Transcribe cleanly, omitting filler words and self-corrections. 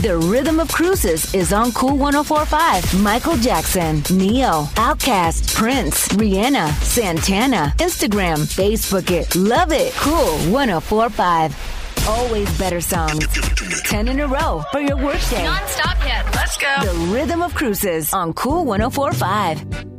The Rhythm of Cruises is on Cool 104.5. Michael Jackson, Neo, Outkast, Prince, Rihanna, Santana. Instagram, Facebook it. Love it. Cool 104.5. Always better songs. 10 in a row for your workday. Non-stop hit. Let's go. The Rhythm of Cruises on Cool 104.5.